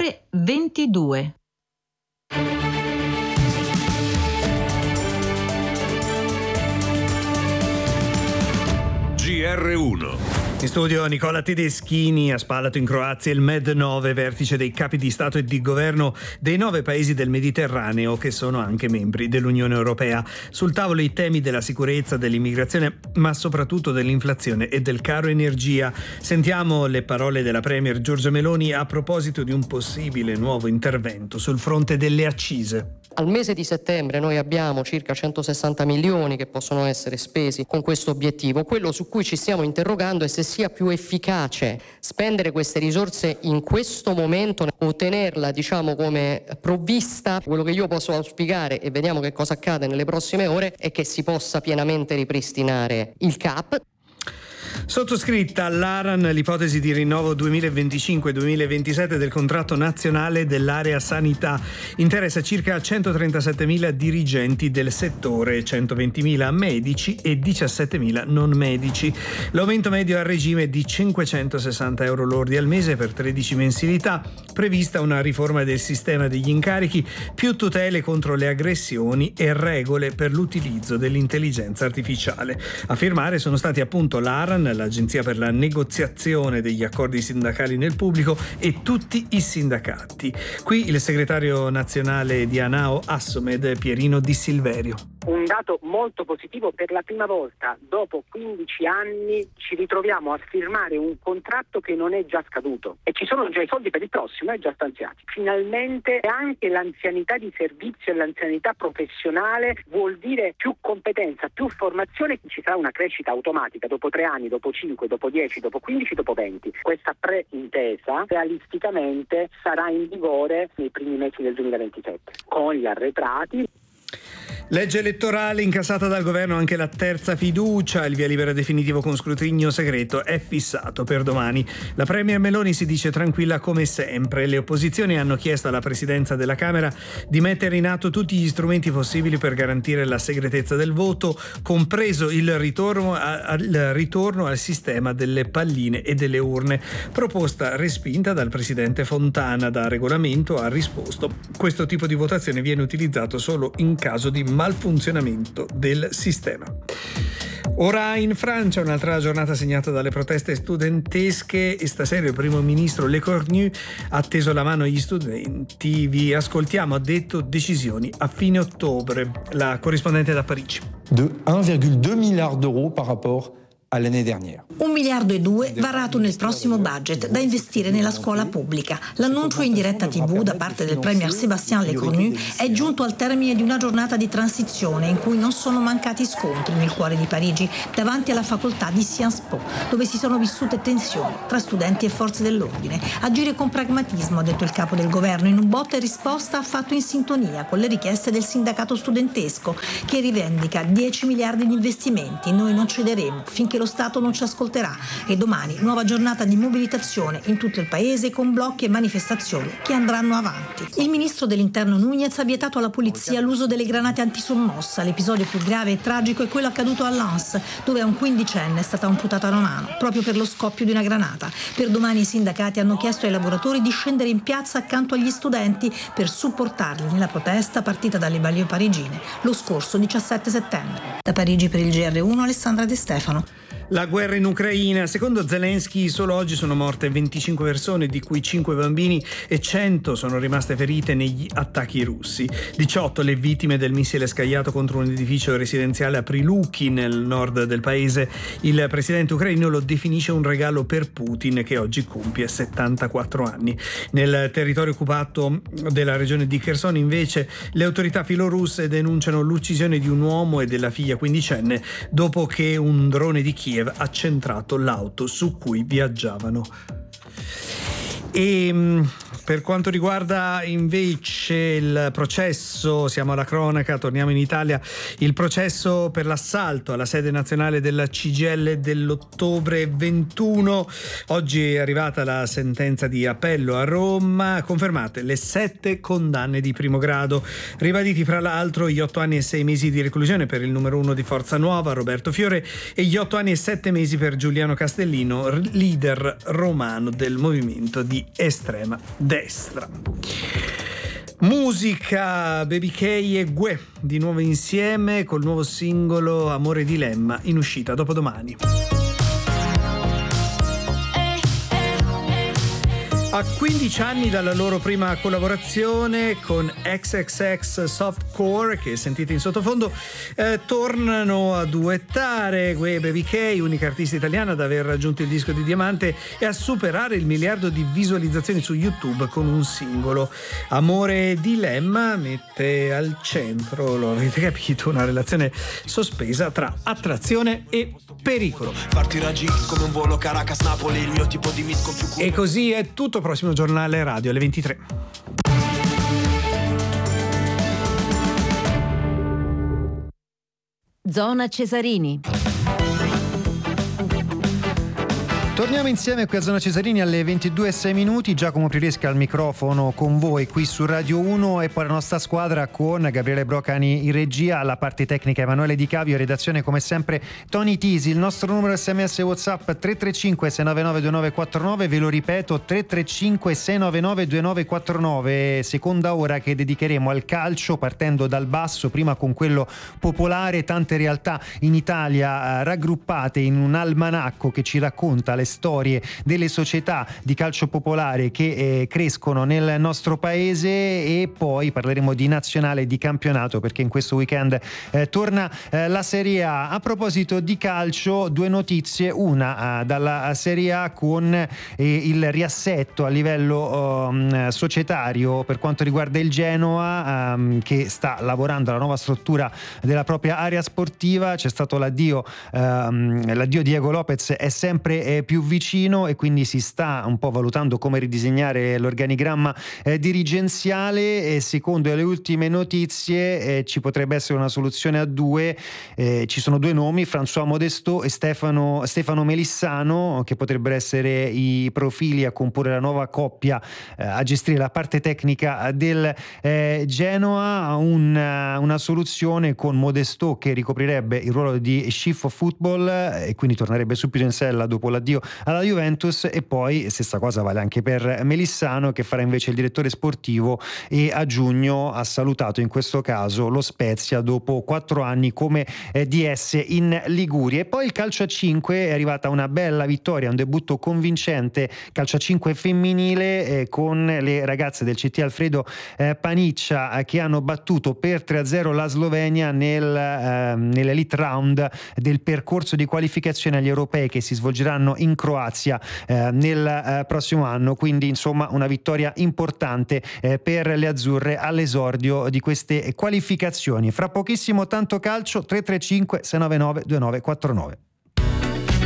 9:22. GR1. In studio Nicola Tedeschini. Ha spallato in Croazia il Med9, vertice dei capi di Stato e di Governo dei 9 paesi del Mediterraneo che sono anche membri dell'Unione Europea. Sul tavolo i temi della sicurezza, dell'immigrazione, ma soprattutto dell'inflazione e del caro energia. Sentiamo le parole della Premier Giorgia Meloni a proposito di un possibile nuovo intervento sul fronte delle accise. Al mese di settembre noi abbiamo circa 160 milioni che possono essere spesi con questo obiettivo. Quello su cui ci stiamo interrogando è se sia più efficace spendere queste risorse in questo momento o tenerla, come provvista. Quello che io posso auspicare, e vediamo che cosa accade nelle prossime ore, è che si possa pienamente ripristinare il CAP. Sottoscritta all'ARAN l'ipotesi di rinnovo 2025-2027 del contratto nazionale dell'area sanità. Interessa circa 137.000 dirigenti del settore, 120.000 medici e 17.000 non medici. L'aumento medio a regime è di 560 euro lordi al mese per 13 mensilità. Prevista una riforma del sistema degli incarichi, più tutele contro le aggressioni e regole per l'utilizzo dell'intelligenza artificiale. A firmare sono stati appunto l'ARAN, l'Agenzia per la negoziazione degli accordi sindacali nel pubblico, e tutti i sindacati. Qui il segretario nazionale di ANAO Assomed, Pierino Di Silverio. Un dato molto positivo: per la prima volta dopo 15 anni ci ritroviamo a firmare un contratto che non è già scaduto e ci sono già i soldi per il prossimo, già stanziati. Finalmente anche l'anzianità di servizio e l'anzianità professionale vuol dire più competenza, più formazione. Ci sarà una crescita automatica dopo 3 anni, dopo 5, dopo 10, dopo 15, dopo 20. Questa preintesa realisticamente sarà in vigore nei primi mesi del 2027 con gli arretrati. Legge elettorale, incassata dal governo anche la terza fiducia. Il via libera definitivo con scrutinio segreto è fissato per domani. La Premier Meloni si dice tranquilla come sempre. Le opposizioni hanno chiesto alla Presidenza della Camera di mettere in atto tutti gli strumenti possibili per garantire la segretezza del voto, compreso il ritorno al sistema delle palline e delle urne. Proposta respinta dal Presidente Fontana. Da regolamento ha risposto: questo tipo di votazione viene utilizzato solo in caso di malfunzionamento del sistema. Ora in Francia, un'altra giornata segnata dalle proteste studentesche, e stasera il primo ministro Le Cornu ha teso la mano agli studenti. Vi ascoltiamo, ha detto decisioni a fine ottobre. La corrispondente da Parigi. De 1,2 miliardi d'euro par rapport all'anno dernière. 1,2 miliardi varato nel prossimo budget da investire nella scuola pubblica. L'annuncio in diretta TV da parte del premier Sébastien Lecornu è giunto al termine di una giornata di transizione in cui non sono mancati scontri nel cuore di Parigi, davanti alla facoltà di Sciences Po, dove si sono vissute tensioni tra studenti e forze dell'ordine. Agire con pragmatismo, ha detto il capo del governo, in un botta e risposta fatto in sintonia con le richieste del sindacato studentesco, che rivendica 10 miliardi di investimenti. Noi non cederemo finché lo Stato non ci ascolterà. E domani nuova giornata di mobilitazione in tutto il paese, con blocchi e manifestazioni che andranno avanti. Il ministro dell'Interno Núñez ha vietato alla polizia l'uso delle granate antisommossa. L'episodio più grave e tragico è quello accaduto a Lens, dove a un 15enne è stata amputata una mano proprio per lo scoppio di una granata. Per domani i sindacati hanno chiesto ai lavoratori di scendere in piazza accanto agli studenti per supportarli nella protesta partita dalle banlieue parigine lo scorso 17 settembre. Da Parigi per il GR1, Alessandra De Stefano. La guerra in Ucraina. Secondo Zelensky solo oggi sono morte 25 persone, di cui 5 bambini, e 100 sono rimaste ferite negli attacchi russi. 18 le vittime del missile scagliato contro un edificio residenziale a Prilukhi nel nord del paese. Il presidente ucraino lo definisce un regalo per Putin, che oggi compie 74 anni. Nel territorio occupato della regione di Kherson, invece, le autorità filorusse denunciano l'uccisione di un uomo e della figlia quindicenne dopo che un drone di Kiev ha centrato l'auto su cui viaggiavano. E per quanto riguarda invece il processo, siamo alla cronaca, torniamo in Italia, il processo per l'assalto alla sede nazionale della CGIL dell'ottobre 21. Oggi è arrivata la sentenza di appello a Roma, confermate le 7 condanne di primo grado, ribaditi fra l'altro gli 8 anni e 6 mesi di reclusione per il numero 1 di Forza Nuova, Roberto Fiore, e gli 8 anni e 7 mesi per Giuliano Castellino, leader romano del movimento di di estrema destra. Musica, Baby K e Gue di nuovo insieme col nuovo singolo Amore Dilemma, in uscita dopodomani. A 15 anni dalla loro prima collaborazione con XXX Softcore, che sentite in sottofondo, tornano a duettare. Gue e Baby K, unica artista italiana ad aver raggiunto il disco di diamante e a superare il 1 miliardo di visualizzazioni su YouTube con un singolo. Amore Dilemma mette al centro, lo avete capito, una relazione sospesa tra attrazione e pericolo. Come un volo Caracas-Napoli, il mio tipo di misco più cool. E così è tutto. Prossimo giornale radio alle 23. Zona Cesarini. Torniamo insieme qui a Zona Cesarini alle 22:06. Giacomo Priresca al microfono con voi qui su Radio 1 e poi la nostra squadra con Gabriele Brocani in regia, alla parte tecnica Emanuele Di Cavio, redazione come sempre Tony Tisi. Il nostro numero SMS WhatsApp 335 699 2949, ve lo ripeto 335 699 2949. Seconda ora che dedicheremo al calcio, partendo dal basso, prima con quello popolare, tante realtà in Italia raggruppate in un almanacco che ci racconta le storie delle società di calcio popolare che crescono nel nostro paese, e poi parleremo di nazionale e di campionato, perché in questo weekend torna la Serie A. A proposito di calcio, due notizie, una dalla Serie A con il riassetto a livello societario per quanto riguarda il Genoa, che sta lavorando alla nuova struttura della propria area sportiva. C'è stato l'addio Diego Lopez è sempre più vicino, e quindi si sta un po' valutando come ridisegnare l'organigramma dirigenziale. E secondo le ultime notizie ci potrebbe essere una soluzione a due. Ci sono due nomi, François Modestot e Stefano Melissano, che potrebbero essere i profili a comporre la nuova coppia a gestire la parte tecnica del Genoa. Una soluzione con Modestot che ricoprirebbe il ruolo di chief of football e quindi tornerebbe subito in sella dopo l'addio alla Juventus, e poi stessa cosa vale anche per Melissano, che farà invece il direttore sportivo, e a giugno ha salutato in questo caso lo Spezia dopo 4 anni come DS in Liguria. E poi il calcio a 5, è arrivata una bella vittoria, un debutto convincente calcio a 5 femminile con le ragazze del CT Alfredo Paniccia, che hanno battuto per 3-0 la Slovenia nell'elite round del percorso di qualificazione agli europei che si svolgeranno in Croazia nel prossimo anno. Quindi insomma una vittoria importante per le azzurre all'esordio di queste qualificazioni. Fra pochissimo tanto calcio. 335 699 2949.